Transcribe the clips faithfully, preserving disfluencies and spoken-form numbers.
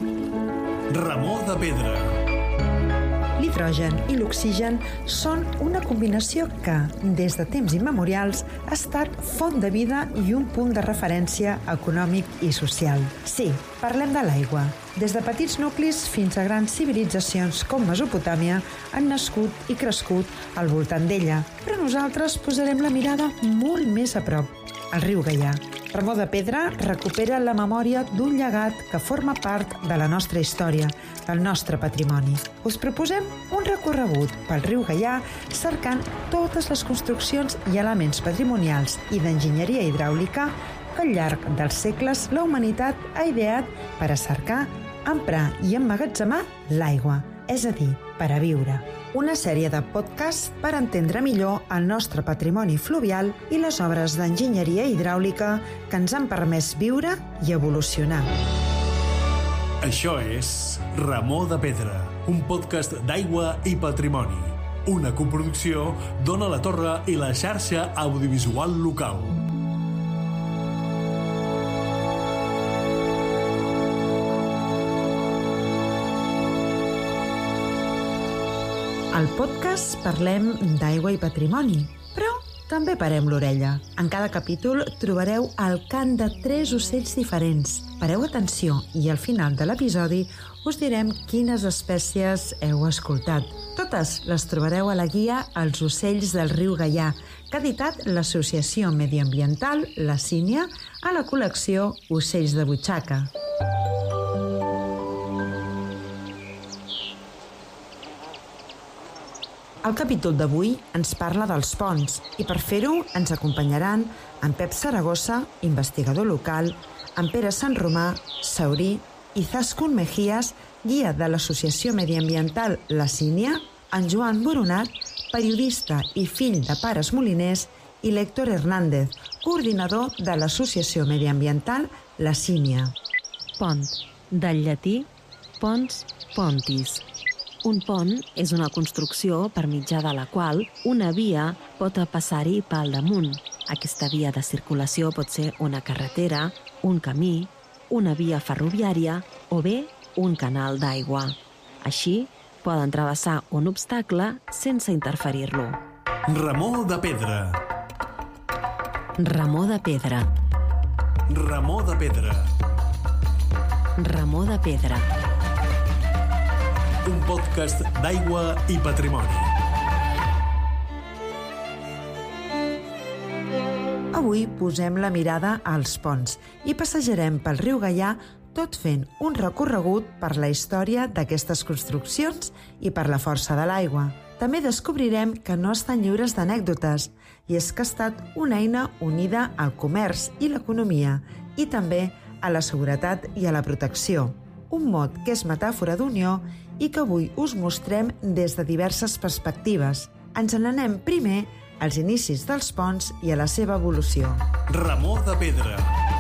Remor de pedra. L'hidrogen i l'oxigen són una combinació que, des de temps immemorials, ha estat font de vida i un punt de referència econòmic i social. Sí, parlem de l'aigua. Des de petits nuclis fins a grans civilitzacions com Mesopotàmia han nascut i crescut al voltant d'ella. Però nosaltres posarem la mirada molt més a prop, al riu Gaià. Remor de pedra recupera la memòria d'un llegat que forma part de la nostra història, del nostre patrimoni. Us proposem un recorregut pel riu Gaià cercant totes les construccions i elements patrimonials i d'enginyeria hidràulica que al llarg dels segles la humanitat ha ideat per a cercar, emprar i emmagatzemar l'aigua, és a dir, per a viure. Una sèrie de podcasts per entendre millor el nostre patrimoni fluvial i les obres d'enginyeria hidràulica que ens han permès viure i evolucionar. Això és Remor de pedra, un podcast d'aigua i patrimoni. Una coproducció d'Ona la Torre i la xarxa audiovisual local. Al podcast parlem d'aigua i patrimoni, però també parem l'orella. En cada capítol trobareu el cant de tres ocells diferents. Pareu atenció i al final de l'episodi us direm quines espècies heu escoltat. Totes les trobareu a la guia Els ocells del riu Gaià, que ha editat l'Associació Mediambiental La Sínia a la col·lecció Ocells de Butxaca. El capítol d'avui ens parla dels ponts i per fer-ho ens acompanyaran en Pep Saragossa, investigador local, en Pere Sant Romà, saurí, i Zaskun Mejías, guia de l'Associació Mediambiental La Sínia, en Joan Boronat, periodista i fill de pares moliners, i l'Héctor Hernández, coordinador de l'Associació Mediambiental La Sínia. Pont, del llatí pons pontis. Un pont és una construcció per mitjà de la qual una via pot passar-hi pel damunt. Aquesta via de circulació pot ser una carretera, un camí, una via ferroviària o bé un canal d'aigua. Així, poden travessar un obstacle sense interferir-lo. Remor de pedra. Remor de pedra. Remor de pedra. Remor de pedra. Un podcast d'aigua i patrimoni. Avui posem la mirada als ponts i passejarem pel riu Gaià tot fent un recorregut per la història d'aquestes construccions i per la força de l'aigua. També descobrirem que no estan lliures d'anècdotes, i és que ha estat una eina unida al comerç i l'economia i també a la seguretat i a la protecció. Un mot que és metàfora d'unió i que avui us mostrem des de diverses perspectives. Ens n'anem primer als inicis dels ponts i a la seva evolució. Remor de pedra.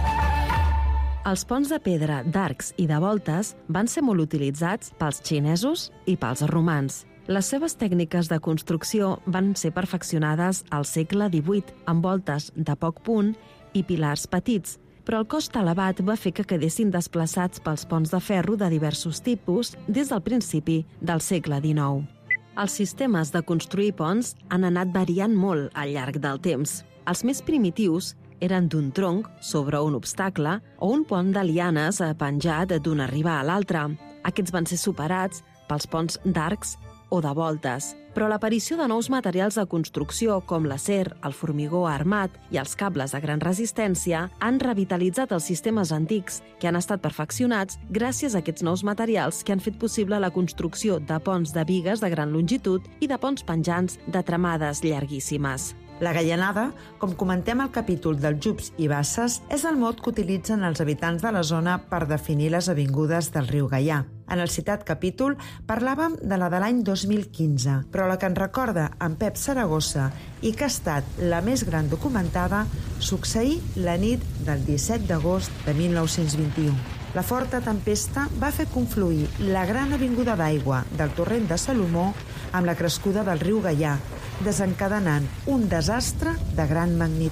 Els ponts de pedra, d'arcs i de voltes van ser molt utilitzats pels xinesos i pels romans. Les seves tècniques de construcció van ser perfeccionades al segle divuit, amb voltes de poc punt i pilars petits, però el cost elevat va fer que quedessin desplaçats pels ponts de ferro de diversos tipus des del principi del segle dinou. Els sistemes de construir ponts han anat variant molt al llarg del temps. Els més primitius eren d'un tronc sobre un obstacle o un pont de lianes penjat d'una riba a l'altra. Aquests van ser superats pels ponts d'arcs o de voltes, però l'aparició de nous materials de construcció com l'acer, el formigó armat i els cables de gran resistència han revitalitzat els sistemes antics que han estat perfeccionats gràcies a aquests nous materials que han fet possible la construcció de ponts de bigues de gran longitud i de ponts penjants de tramades llarguíssimes. La gaianada, com comentem al capítol dels Jups i Basses, és el mot que utilitzen els habitants de la zona per definir les avingudes del riu Gaià. En el citat capítol parlàvem de la de l'any dos mil quinze, però la que ens recorda en Pep Saragossa i que ha estat la més gran documentada succeí la nit del disset d'agost de mil nou-cents vint-i-u. La forta tempesta va fer confluir la gran avinguda d'aigua del torrent de Salomó amb la crescuda del riu Gaià, desencadenant un desastre de gran magnitud.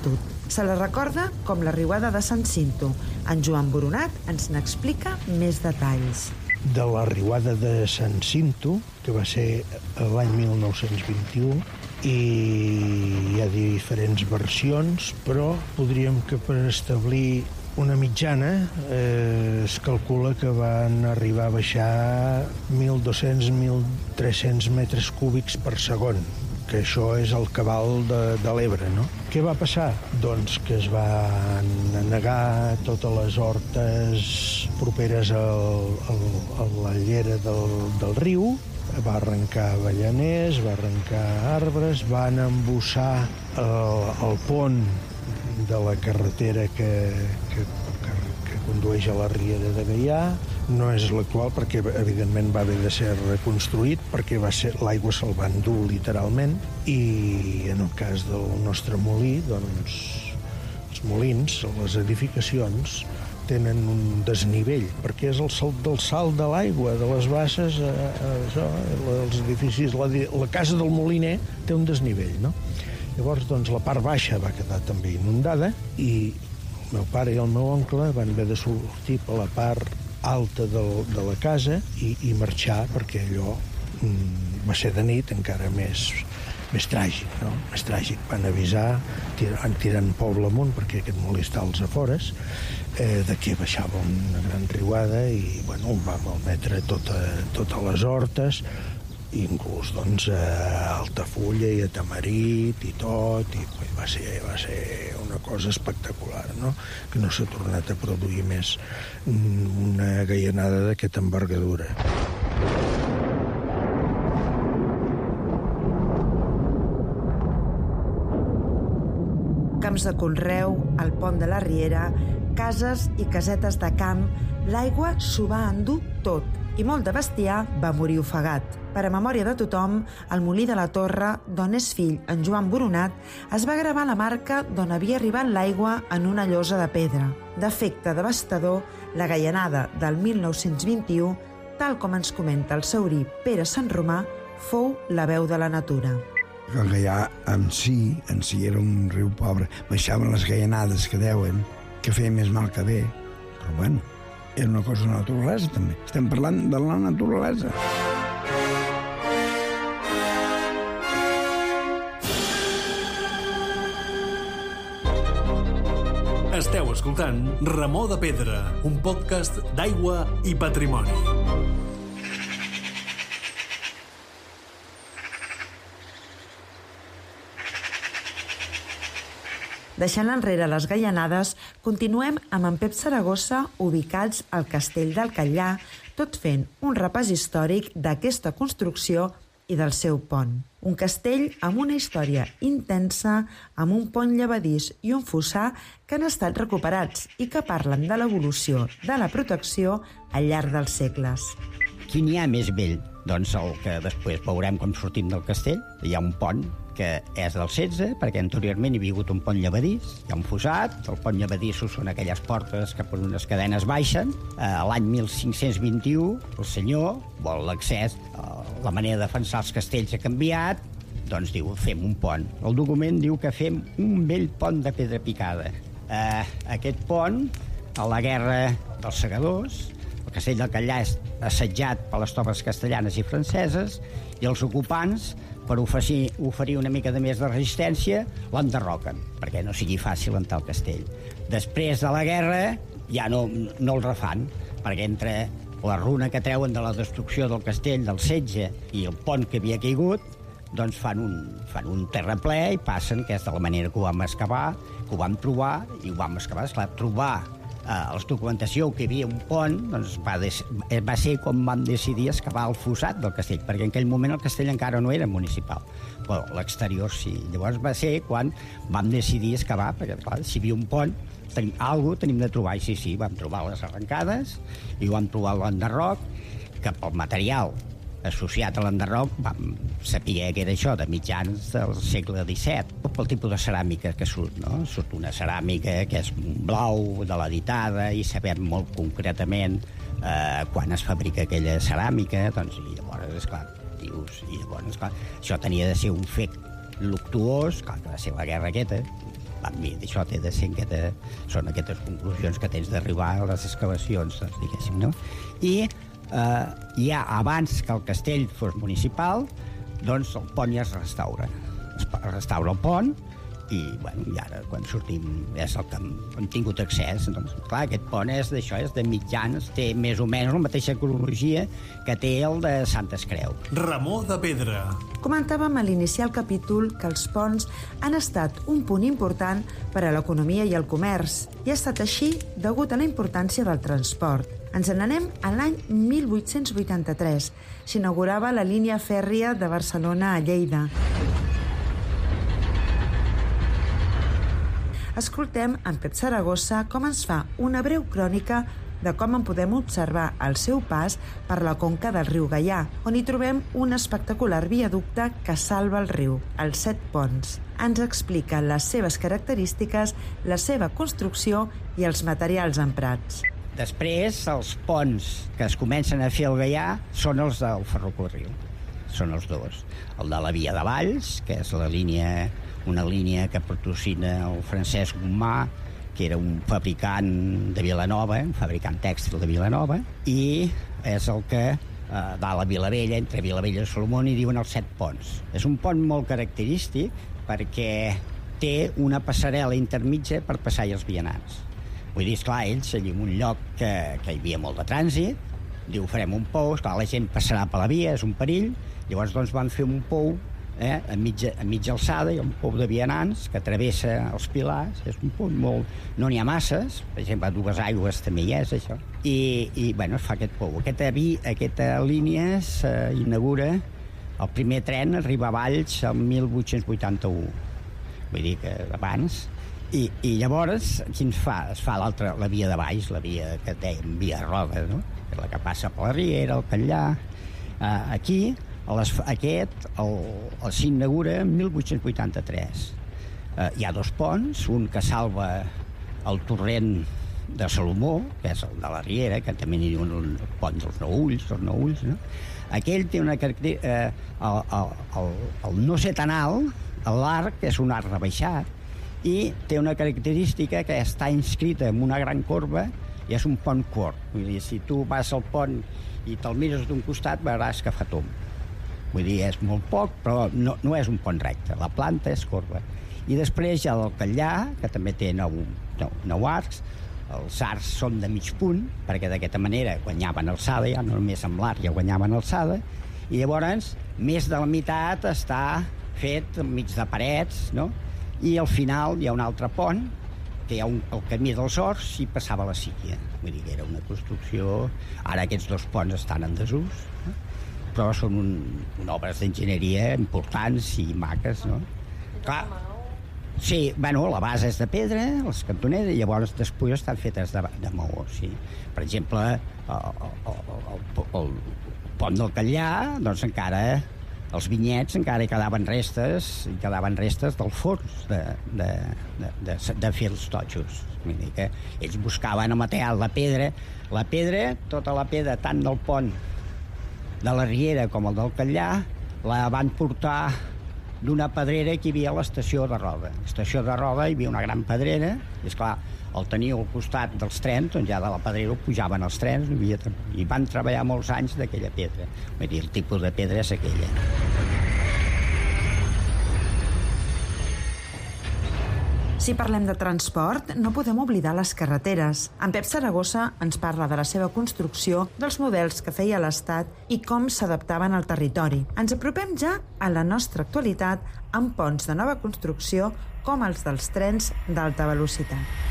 Se la recorda com la riuada de Sant Cinto. En Joan Boronat ens n'explica més detalls. De la riuada de Sant Cinto, que va ser l'any mil nou-cents vint-i-u, i hi ha diferents versions, però podríem que per establir una mitjana eh, es calcula que van arribar a baixar mil dos-cents a mil tres-cents metres cúbics per segon, que això és el cabal de, de l'Ebre, no? Què va passar? Doncs que es van anegar totes les hortes properes al, al, a la llera del, del riu, va arrencar avellaners, va arrencar arbres, van embussar el, el pont de la carretera que, que, que, que condueix a la riera de Gaià. No és l'actual perquè, evidentment, va haver de ser reconstruït perquè va ser l'aigua se'l va endur literalment, i en el cas del nostre molí, doncs, els molins, les edificacions, tenen un desnivell, perquè és el salt del salt de l'aigua, de les basses, eh, això, els edificis, la, la casa del moliner té un desnivell, no? Llavors, doncs, la part baixa va quedar també inundada i el meu pare i el meu oncle van haver de sortir per la part alta del, de la casa i, i marxar, perquè allò mm, va ser de nit encara més, més tràgic, no? Més tràgic. Van avisar, tirant, tirant poble amunt, perquè aquest molí està als afores, eh, de que baixava una gran riuada i, bueno, vam malmetre tota, totes les hortes, inclús, doncs, a Altafulla i a Tamarit i tot, i va ser, va ser una cosa espectacular, no? Que no s'ha tornat a produir més una gaianada d'aquesta envergadura. Camps de conreu, el pont de la Riera, cases i casetes de camp, l'aigua s'ho va endur tot i molt de bestiar va morir ofegat. Per a memòria de tothom, al molí de la Torre, d'on és fill en Joan Boronat, es va gravar la marca d'on havia arribat l'aigua en una llosa de pedra. D'efecte devastador, la gaianada del mil nou-cents vint-i-u, tal com ens comenta el saurí Pere Sant Romà, fou la veu de la natura. El Gaià en si, en si era un riu pobre, baixaven les gaianades que deuen, que feien més mal que bé, però bueno, era una cosa de la naturalesa també. Estem parlant de la naturalesa. Esteu escoltant Remor de Pedra, un podcast d'aigua i patrimoni. Deixant enrere les gaianades, continuem amb en Pep Saragossa, ubicats al Castell del Catllar, tot fent un repàs històric d'aquesta construcció i del seu pont. Un castell amb una història intensa, amb un pont llevadís i un fossar que han estat recuperats i que parlen de l'evolució de la protecció al llarg dels segles. Quin hi ha més vell? Doncs el que després veurem quan sortim del castell. Hi ha un pont que és del setze, perquè anteriorment hi havia hagut un pont llevadís, hi ha un fossat, el pont llevadís són aquelles portes que per unes cadenes baixen. Eh, L'any mil cinc-cents vint-i-u, el senyor vol l'accés, eh, la manera de defensar els castells ha canviat, doncs diu, fem un pont. El document diu que fem un vell pont de pedra picada. Eh, aquest pont, a la guerra dels segadors, el castell del Catllar és assetjat per les tropes castellanes i franceses i els ocupants, per oferir, oferir una mica de més de resistència, l'enderroquen, perquè no sigui fàcil entrar al castell. Després de la guerra ja no, no el refan, perquè entre la runa que treuen de la destrucció del castell, del setge, i el pont que havia caigut, doncs fan un, fan un terraplè i passen, que és de la manera que ho vam excavar, que ho vam trobar, i ho vam excavar, esclar, trobar eh, la documentació que hi havia un pont, doncs va, des, va ser com vam decidir excavar el fossat del castell, perquè en aquell moment el castell encara no era municipal, però l'exterior sí. Llavors va ser quan vam decidir excavar, perquè clar, si hi havia un pont, tenim, alguna cosa tenim de trobar, i sí, sí, vam trobar les arrencades, i vam trobar l'enderroc, que pel material associat a l'enderroc vam saber que era això, de mitjans del segle disset. Pel tipus de ceràmica que surt, no? Surt una ceràmica que és blau, de l'editada, i sabem molt concretament eh, quan es fabrica aquella ceràmica, doncs, i llavors, esclar, dius, i llavors, esclar, això tenia de ser un fet luctuós, clar, que va ser la guerra aquesta, a mi això té de ser aquesta, són aquestes conclusions que tens d'arribar a les excavacions, doncs, diguéssim, no? I eh, ja abans que el castell fos municipal, doncs el pont ja es restaura. Es restaura el pont i, bueno, i ara, quan sortim, és el que hem, hem tingut accés. Doncs, clar, aquest pont és d'això, és de mitjans, té més o menys la mateixa cronologia que té el de Santes Creu. Ramó de Pedra. Comentàvem a l'iniciar el capítol que els ponts han estat un punt important per a l'economia i el comerç, i ha estat així degut a la importància del transport. Ens n'anem a l'any mil vuit-cents vuitanta-tres. S'inaugurava la línia fèrria de Barcelona a Lleida. Escoltem en Pep Saragossa com ens fa una breu crònica de com en podem observar el seu pas per la conca del riu Gaià, on hi trobem un espectacular viaducte que salva el riu, els Set Ponts. Ens explica les seves característiques, la seva construcció i els materials emprats. Després, els ponts que es comencen a fer al Gaià són els del ferrocarril. Són els dos. El de la Via de Valls, que és la línia, una línia que patrocina el Francesc Gomà, que era un fabricant de Vilanova, un fabricant tèxtil de Vilanova, i és el que eh, va a la Vilavella, entre Vilavella i Salomó, i diuen els Set Ponts. És un pont molt característic perquè té una passarel·la intermitja per passar-hi els vianants. Vull dir, esclar, ells, allà en un lloc que, que hi havia molt de trànsit, diu, farem un pou, esclar, la gent passarà per la via, és un perill, llavors doncs van fer un pou eh, a, mitja, a mitja alçada, hi ha un pou de vianants que travessa els pilars, és un pou molt... no n'hi ha masses, per exemple, a Dues Aigües també hi és, això, i, i bueno, es fa aquest pou. Aquesta, vi, aquesta línia s'inaugura, el primer tren arriba a Valls el mil vuit-cents vuitanta-u, vull dir que abans. I, i llavors, quin fa? Es fa l'altra, la via de Valls, la via que dèiem Via Roda, no? Que és la que passa per la Riera, el Catllà. Uh, aquí, les, aquest, el, el s'inaugura en mil vuit-cents vuitanta-tres. Uh, hi ha dos ponts, un que salva el torrent de Salomó, que és el de la Riera, que també n'hi diuen un pont dels Nou Ulls, dels Nou Ulls, no? Aquell té una característica... Eh, el, el, el, el no ser tan alt, l'arc és un arc rebaixat, i té una característica que està inscrita en una gran corba i és un pont curt. Vull dir, si tu vas al pont i te'l mires d'un costat, veuràs que fa tomb. Vull dir, és molt poc, però no, no és un pont recte. La planta és corba. I després hi ha el Catllà, que també té nou, nou, nou arcs. Els arcs són de mig punt, perquè d'aquesta manera guanyaven alçada, ja no només amb l'arc ja guanyaven alçada, i llavors més de la meitat està fet enmig de parets, no? I al final hi ha un altre pont, que hi ha un, el camí dels Horts, i passava la síquia. Vull dir que era una construcció... Ara aquests dos ponts estan en desús, no? Però són un, un obres d'enginyeria importants i maques, no? Clar, sí, bueno, la base és de pedra, les cantoneres, i llavors després estan fetes de, de maó, sí. Per exemple, el, el, el, el pont del Catllà, doncs encara... Els vinyets encara hi quedaven restes, hi quedaven restes del forns de, de, de, de, de fer els totxos. Vull dir que ells buscaven el material, la pedra. La pedra, tota la pedra, tant del pont de la Riera com el del Catllà, la van portar d'una pedrera que hi havia a l'estació de Roda. A l'estació de Roda hi havia una gran pedrera, i esclar, el teniu al costat dels trens, doncs ja de la pedrera ho pujaven els trens, i, havia, i van treballar molts anys d'aquella pedra. Vull dir, el tipus de pedra és aquella. Si parlem de transport, no podem oblidar les carreteres. En Pep Saragossa ens parla de la seva construcció, dels models que feia l'Estat i com s'adaptaven al territori. Ens apropem ja a la nostra actualitat amb ponts de nova construcció com els dels trens d'alta velocitat.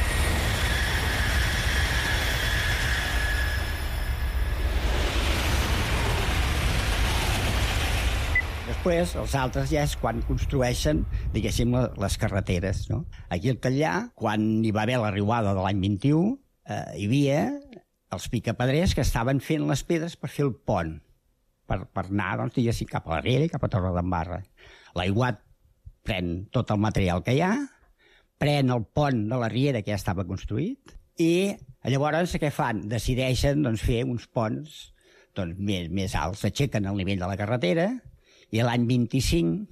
Després, els altres ja és quan construeixen, diguéssim, les carreteres, no? Aquí al Catllà, quan hi va haver la riuada de l'any vint-i-u, eh, hi havia els picapedrers que estaven fent les pedres per fer el pont, per, per anar, doncs, diguéssim, cap a la Riera i cap a Torredembarra. L'aiguat pren tot el material que hi ha, pren el pont de la Riera que ja estava construït, i llavors què fan? Decideixen doncs, fer uns ponts doncs, més, més alts, aixequen el nivell de la carretera, i l'any vint-i-cinc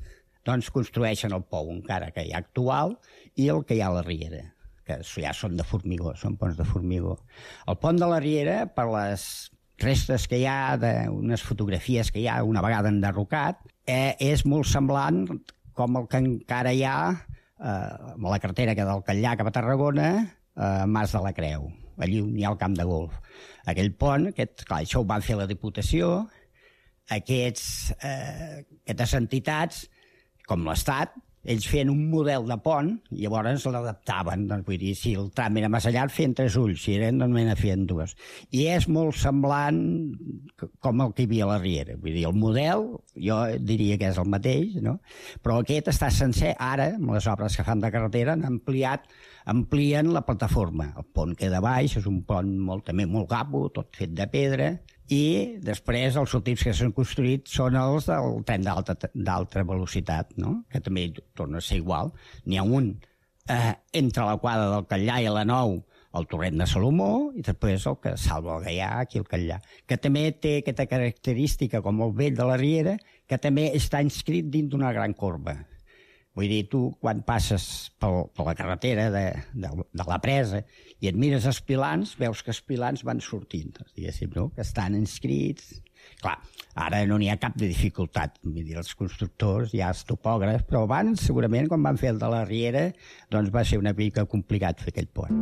doncs construeixen el pou encara que hi ha actual i el que hi ha a la riera, que ja són de formigó, són ponts de formigó. El pont de la riera, per les restes que hi ha, d'unes fotografies que hi ha una vegada enderrocat, eh, és molt semblant com el que encara hi ha eh, a la carretera que del Catllà cap a Tarragona, a Mas de la Creu, allí on hi ha el camp de golf. Aquell pont, aquest, clar, això ho van fer la Diputació, aquests, eh, aquestes entitats, com l'Estat, ells feien un model de pont i llavors l'adaptaven. Doncs, vull dir, si el tram era massa llarg, feien tres ulls, si eren, doncs ne feien dues. I és molt semblant com el que hi havia a la riera. Vull dir, el model, jo diria que és el mateix, no? Però aquest està sencer. Ara, amb les obres que fan de carretera, han ampliat, amplien la plataforma. El pont queda baix, és un pont molt, també molt guapo, tot fet de pedra, i després els últims que s'han construït són els del tren d'alta velocitat, no? Que també torna a ser igual. N'hi ha un eh, entre la quadra del Catllà i la Nou, el torrent de Salomó, i després el que salva el Gaià, aquí el Catllà, que també té aquesta característica, com el vell de la riera, que també està inscrit dins d'una gran corba. Vull dir, tu, quan passes pel, per la carretera de, de, de la presa i et mires els pilans, veus que els pilans van sortint, diguéssim, no? Que estan inscrits. Clar, ara no n'hi ha cap de dificultat. Vull dir, els constructors, ja els topògrafs, però abans, segurament, quan van fer el de la riera, doncs va ser una mica complicat fer aquell pont.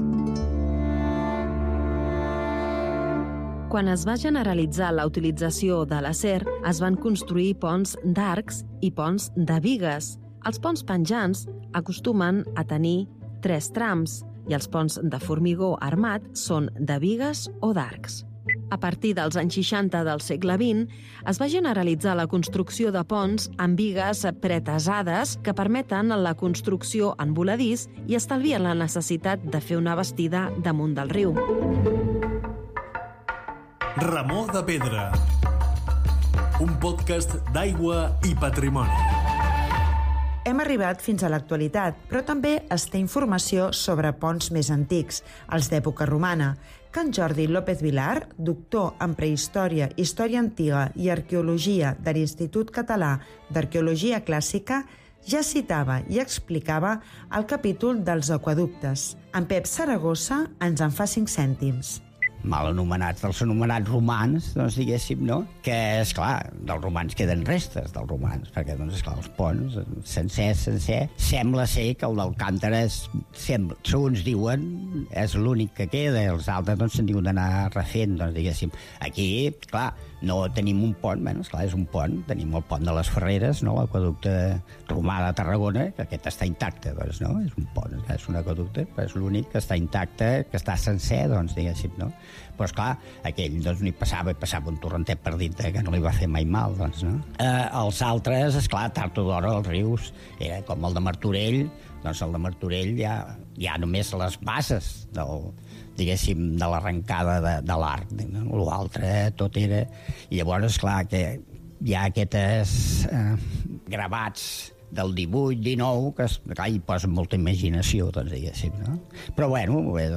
Quan es va generalitzar la utilització de l'acer, es van construir ponts d'arcs i ponts de bigues. Els ponts penjants acostumen a tenir tres trams i els ponts de formigó armat són de bigues o d'arcs. A partir dels anys seixanta del segle vint, es va generalitzar la construcció de ponts amb bigues pretesades que permeten la construcció en voladís i estalvien la necessitat de fer una bastida damunt del riu. Ramó de Pedra, un podcast d'aigua i patrimoni. Hem arribat fins a l'actualitat, però també es té informació sobre ponts més antics, els d'època romana, que en Jordi López Vilar, doctor en prehistòria, història antiga i arqueologia de l'Institut Català d'Arqueologia Clàssica, ja citava i explicava el capítol dels aqüeductes. En Pep Saragossa ens en fa cinc cèntims. Mal anomenats, dels anomenats romans, doncs diguéssim, no? Que, esclar, dels romans queden restes dels romans, perquè, doncs, esclar, els ponts, sencer, sencer, sembla ser que el d'Alcàntara, sembla, segons diuen, és l'únic que queda, els altres, doncs, se'n diuen d'anar refent, doncs, diguéssim. Aquí, clar, no tenim un pont, bueno, esclar, és un pont, tenim el pont de les Ferreres, no?, l'aqüeducte romà de Tarragona, que aquest està intacte, doncs, no? És un pont, és un aqüeducte, però és l'únic que està intacte, que està sencer, doncs, diguéssim, no? Però, esclar, aquell doncs n'hi passava i passava un torrentet per dintre que no li va fer mai mal, doncs, no? Eh, els altres, esclar, tard o d'hora, els rius, era com el de Martorell, doncs el de Martorell ja, ja només les bases del, diguéssim, de l'arrencada de, de l'arc, no? L'altre tot era... I llavors, esclar, que hi ha aquests eh, gravats del divuit, dinou, que clar, hi posen molta imaginació, doncs, diguéssim, no? Però, bueno,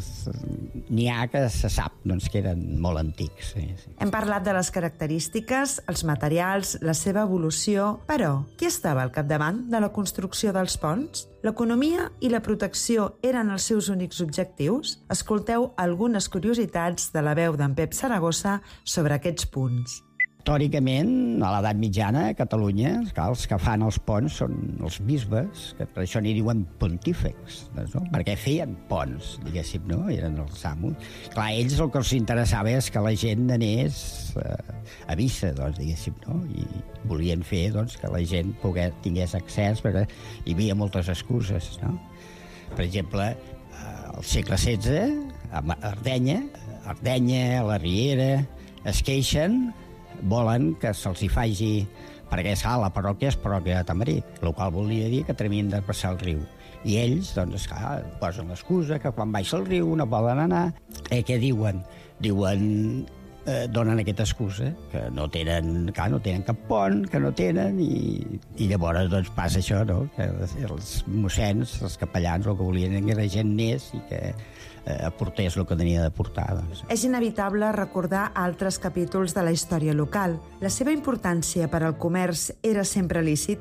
n'hi ha que se sap, doncs, que eren molt antics. Sí, sí. Hem parlat de les característiques, els materials, la seva evolució, però qui estava al capdavant de la construcció dels ponts? L'economia i la protecció eren els seus únics objectius? Escolteu algunes curiositats de la veu d'en Pep Saragossa sobre aquests punts. Històricament, a l'edat mitjana, a Catalunya, els que fan els ponts són els bisbes, que per això n'hi diuen pontífex, no? Perquè feien ponts, diguéssim, no? Eren els amos. Clar, ells el que els interessava és que la gent anés eh, a missa, doncs, diguéssim, no? I volien fer, doncs, que la gent pogués, tingués accés, perquè hi havia moltes excuses, no? Per exemple, al segle setze, a Ardenya, a Ardenya, a la Riera, es queixen, volen que se'ls hi faci, perquè esclar, la parròquia és parròquia de Tamarit, el qual volia dir que tenien de passar el riu. I ells, doncs, esclar, posen l'excusa que quan baixa el riu no poden anar. Eh, què diuen? Diuen, eh, donen aquesta excusa, que no tenen, clar, no tenen cap pont, que no tenen, i, i llavors, doncs, passa això, no?, que els mossens, els capellans, el que volien era que gent anés i que aportés el que tenia de portar. Doncs. És inevitable recordar altres capítols de la història local. La seva importància per al comerç era sempre lícita?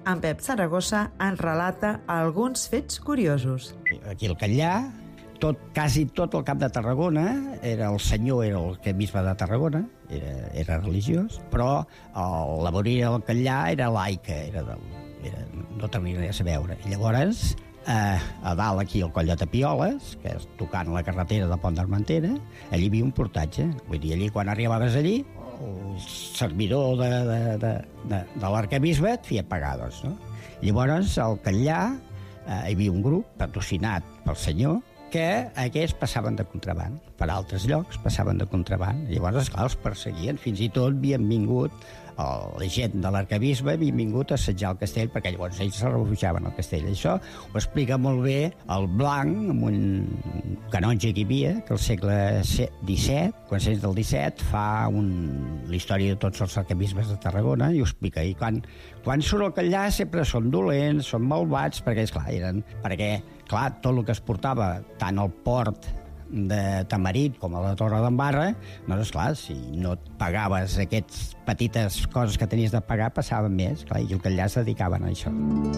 en Pep Saragossa ens relata alguns fets curiosos. Aquí al Catllar, tot, quasi tot el Camp de Tarragona, era el senyor era el que bisbe de Tarragona, era, era religiós, però el, la boria del Catllar era laica, era del, era, no tenia res a veure. I llavors, eh, a dalt aquí al Coll de Tapioles, que és tocant la carretera de Pont d'Armentera, allí hi havia un portatge. Vull dir, allí quan arribaves allí, el servidor de, de, de, de, de l'arquebisbe et feia pagar, doncs, no? Llavors, al Catllar, eh, hi havia un grup patrocinat pel senyor que aquests passaven de contraband. Per altres llocs passaven de contraband. Llavors, esclar, els perseguien. Fins i tot havien vingut, la gent de l'arquebisbe havien vingut a assetjar el castell, perquè llavors ells se refugiaven al castell. Això ho explica molt bé el Blanc, amb un canonge que hi havia, que al segle disset, començaments del disset, fa un... la història de tots els arquebisbes de Tarragona, i ho explica. I quan, quan surt el Catllar sempre són dolents, són malvats, perquè, esclar, eren... perquè, clar, tot el que es portava, tant al port de Tamarit com a la Torre d'Embarra, doncs, esclar, si no et pagaves aquestes petites coses que tenies de pagar, passaven més, clar, i el Catllar es dedicaven a això.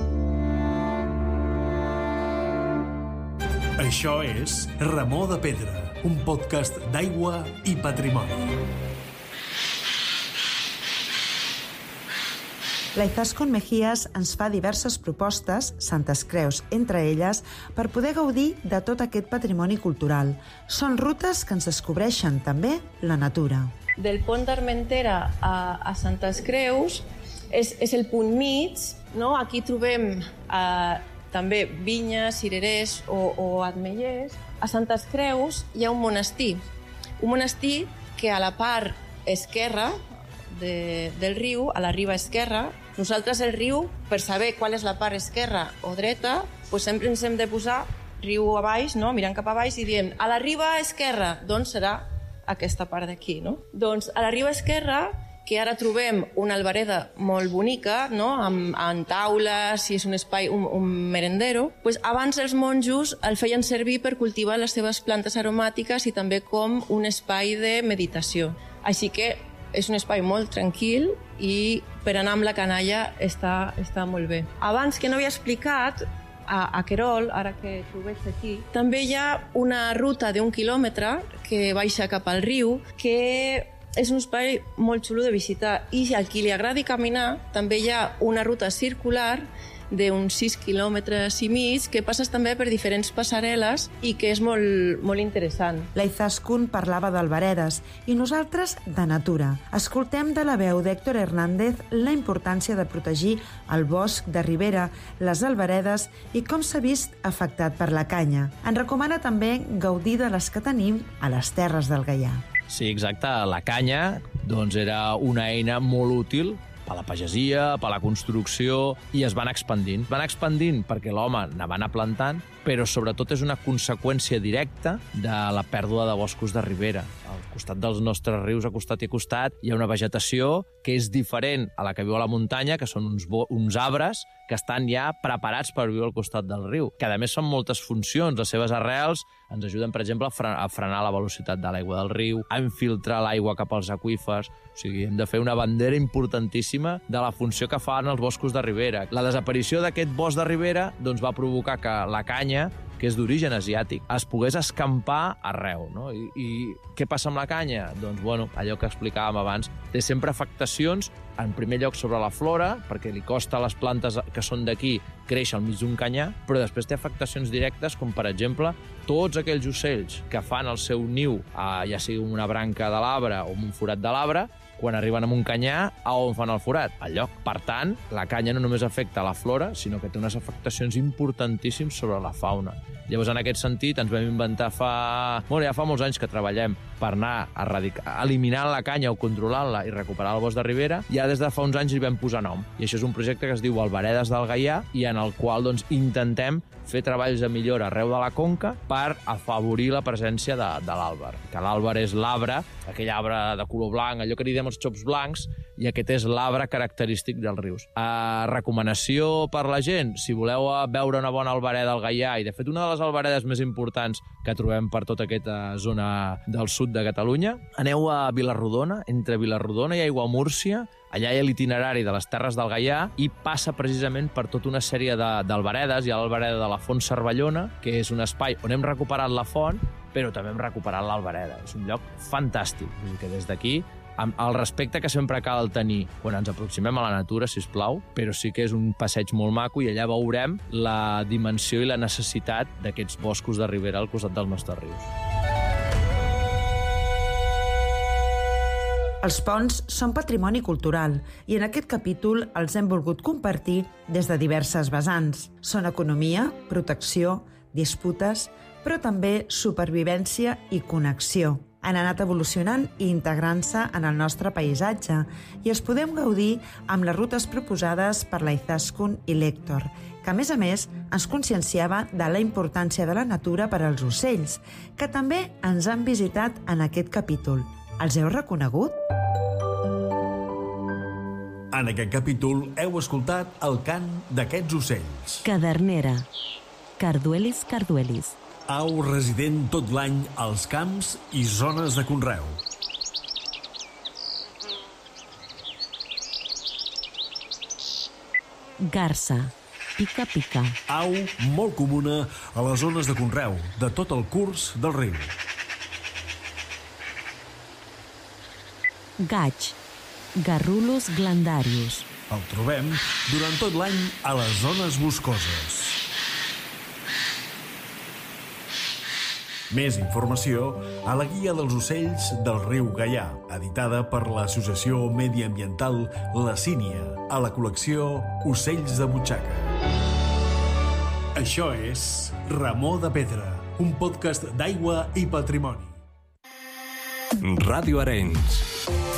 Això és Remor de Pedra, un podcast d'aigua i patrimoni. La Izaskun Mejías ens fa diverses propostes, santes creus entre elles, per poder gaudir de tot aquest patrimoni cultural. Són rutes que ens descobreixen també la natura. Del Pont d'Armentera a, a Santes Creus és, és el punt mig, no? Aquí trobem eh, també vinyes, cirerers o, o ametllers. A Santes Creus hi ha un monestir, un monestir que a la part esquerra de, del riu, a la riba esquerra, nosaltres el riu, per saber qual és la part esquerra o dreta, doncs sempre ens hem de posar riu a baix, no? Mirant cap a baix i diem a la riba esquerra, doncs serà aquesta part d'aquí, no? Doncs a la riba esquerra, que ara trobem una albereda molt bonica, no? amb, amb taules, i és un espai, un, un merendero, doncs abans els monjos el feien servir per cultivar les seves plantes aromàtiques i també com un espai de meditació. Així que és un espai molt tranquil i per anar amb la canalla està, està molt bé. Abans, que no havia explicat, a, a Querol, ara que ho veig aquí, també hi ha una ruta d'un quilòmetre que baixa cap al riu, que és un espai molt xulo de visitar, i a qui li agradi caminar també hi ha una ruta circular d'uns sis quilòmetres i mig, que passes també per diferents passarel·les i que és molt, molt interessant. La Izaskun parlava d'alberedes i nosaltres de natura. Escoltem de la veu d'Héctor Hernández la importància de protegir el bosc de ribera, les alberedes i com s'ha vist afectat per la canya. Ens recomana també gaudir de les que tenim a les terres del Gaià. Sí, exacte. La canya doncs, era una eina molt útil per la pagesia, per la construcció, i es van expandint. Van expandint perquè l'home ne va anar plantant, però sobretot és una conseqüència directa de la pèrdua de boscos de ribera. Al costat dels nostres rius, a costat i a costat, hi ha una vegetació que és diferent a la que viu a la muntanya, que són uns, uns arbres que estan ja preparats per viure al costat del riu, que a més són moltes funcions. Les seves arrels ens ajuden, per exemple, a frenar, a frenar la velocitat de l'aigua del riu, a infiltrar l'aigua cap als aqüífers. O sigui, hem de fer una bandera importantíssima de la funció que fan els boscos de ribera. La desaparició d'aquest bosc de ribera doncs, va provocar que la canya, que és d'origen asiàtic, es pogués escampar arreu, no? I, I què passa amb la canya? Doncs, bueno, allò que explicàvem abans, té sempre afectacions, en primer lloc sobre la flora, perquè li costa a les plantes que són d'aquí créixer al mig d'un canyar, però després té afectacions directes, com per exemple, tots aquells ocells que fan el seu niu, a, ja sigui una branca de l'arbre o un forat de l'arbre, quan arriben a un canyar, a on fan el forat? Al lloc. Per tant, la canya no només afecta la flora, sinó que té unes afectacions importantíssimes sobre la fauna. Llavors, en aquest sentit, ens vam inventar fa... Bueno, ja fa molts anys que treballem per anar a erradicar, eliminant la canya o controlant-la i recuperar el bosc de ribera, i ara des de fa uns anys hi vam posar nom. I això és un projecte que es diu Alberedes del Gaià, i en el qual doncs, intentem fer treballs de millora arreu de la conca per afavorir la presència de, de l'àlber. Que l'àlber és l'arbre aquell arbre de color blanc, allò que li diem els xops blancs, i aquest és l'arbre característic dels rius. Uh, recomanació per la gent, si voleu veure una bona albereda al Gaià, i de fet una de les alberedes més importants que trobem per tota aquesta zona del sud de Catalunya, aneu a Vilarrodona, entre Vilarrodona i Aiguamúrcia. Allà hi ha l'itinerari de les Terres del Gaià i passa precisament per tota una sèrie d'alberedes. Hi ha l'albereda de la Font Cervellona, que és un espai on hem recuperat la font, però també hem recuperat l'albereda. És un lloc fantàstic. Vull dir que des d'aquí, amb el respecte que sempre cal tenir quan ens aproximem a la natura, sisplau, però sí que és un passeig molt maco i allà veurem la dimensió i la necessitat d'aquests boscos de ribera al costat dels nostres rius. Els ponts són patrimoni cultural i en aquest capítol els hem volgut compartir des de diverses vessants. Són economia, protecció, disputes, però també supervivència i connexió. Han anat evolucionant i integrant-se en el nostre paisatge i els podem gaudir amb les rutes proposades per la Izaskun i l'Hèctor, que a més a més ens conscienciava de la importància de la natura per als ocells, que també ens han visitat en aquest capítol. Els heu reconegut? En aquest capítol heu escoltat el cant d'aquests ocells. Cadernera. Carduelis carduelis. Au resident tot l'any als camps i zones de conreu. Garsa. Pica pica. Au molt comuna a les zones de conreu de tot el curs del riu. Gaig. Garrulus glandarius. El trobem durant tot l'any a les zones boscoses. Més informació a la Guia dels ocells del riu Gaià, editada per l'Associació Mediambiental La Sínia, a la col·lecció Ocells de Butxaca. Això és Ramó de Pedra, un podcast d'aigua i patrimoni. Ràdio Arenys.